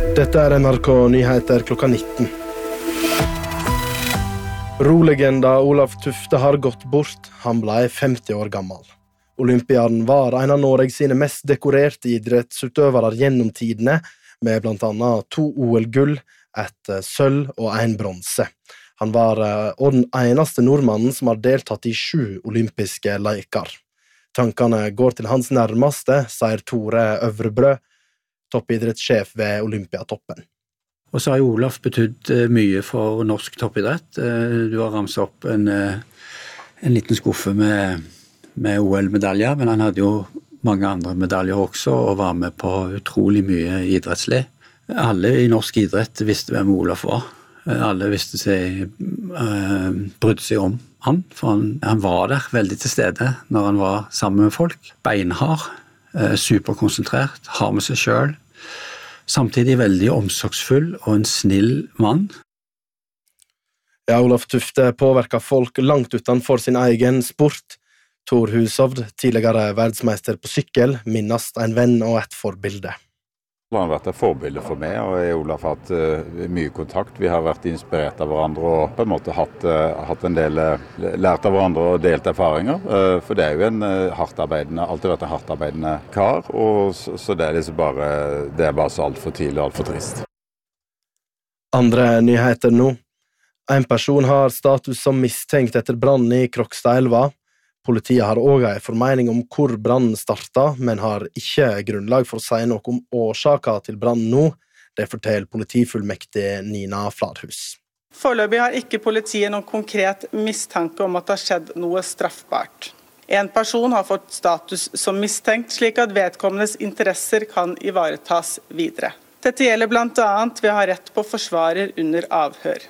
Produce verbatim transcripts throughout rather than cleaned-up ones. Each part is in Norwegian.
Dette er N R K Nyheter klokka nitten. Rolegenda Olaf Tufte har gått bort. Han ble femti år gammel. Olympiaden var en av Norge sine mest dekorerte idrettsutøvere gjennom tidene, med blant annet to O L-gull, et sølv og en bronse. Han var den eneste nordmannen som har deltatt i sju olympiske leker. Tankene går til hans nærmeste, sier Tore Øvrebrød, toppidrettssjef ved Olympiatoppen. Og så har jo Olaf betydd mye for norsk toppidrett. Du har ramset opp en, en liten skuffe med, med O L-medaljer, men han hadde jo mange andre medaljer også, og var med på utrolig mye idrettslig. Alle i norsk idrett visste hvem Olaf var. Alle visste seg, uh, brydde seg om han, for han, han var der veldig til stede når han var sammen med folk. Beinhard, uh, superkonsentrert, har med seg selv. Samtidig veldig omsorgsfull og en snill mann. Ja, Olaf Tufte påvirker folk langt utenfor sin egen sport. Tor Hushovd, tidligere verdensmeister på sykkel, minnast en venn og et forbilde. Han har vært et forbilde for meg, og jeg og Olaf har hatt uh, mye kontakt. Vi har vært inspirert av hverandre og på en måte hatt, uh, hatt en del, uh, lært av hverandre og delt erfaringer. Uh, for det er jo en uh, hardtarbeidende, alltid vært en hardtarbeidende kar, og så, så det er liksom bare, det er bare så alt for tidlig og alt for trist. Andre nyheter nå. En person har status som mistenkt etter brannen i Krokstadelva. Politiet har også en formening om hvor brannen startet, men har ikke grunnlag for å si noe om årsaken til brannen nå. Det forteller politifullmektig Nina Fladhus. Foreløpig har ikke politiet noen konkret mistanke om at det har skjedd noe straffbart. En person har fått status som mistenkt, slik at vedkommendes interesser kan ivaretas videre. Dette gjelder blant annet ved å ha rett på forsvarer under avhør.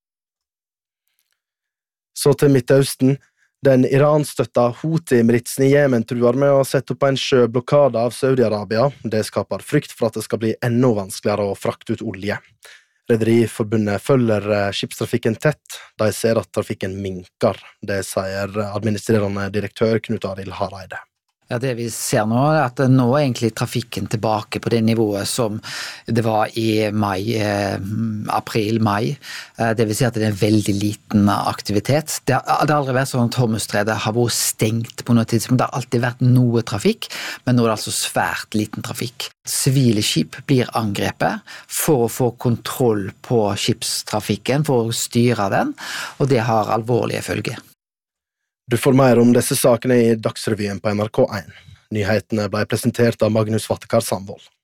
Så til Midtøsten. Den Iran-støtta Houthi-militsen i Jemen truer med å sette opp en sjøblokade av Saudi-Arabia. Det skaper frykt for at det skal bli enda vanskeligere å frakte ut olje. Rederiforbundet følger skipstrafikken tett. De ser at trafikken minker. Det sier administrerende direktør Knut Arild Hareide. Ja, det vi ser nå er at nå er egentlig trafikken tilbake på det nivået som det var i mai, eh, april-mai. Eh, det vil si at det er en veldig liten aktivitet. Det har, det har aldri vært sånn at Hormuzstredet har vært stengt på noe tidspunkt. Det har alltid vært noe trafikk, men nå er det altså svært liten trafikk. Sivile skip blir angrepet for å få kontroll på skipstrafikken, for å styre den, og det har alvorlige følger. Du får mer om disse sakene i Dagsrevyen på N R K en. Nyhetene ble presentert av Magnus Vattekar Sandvold.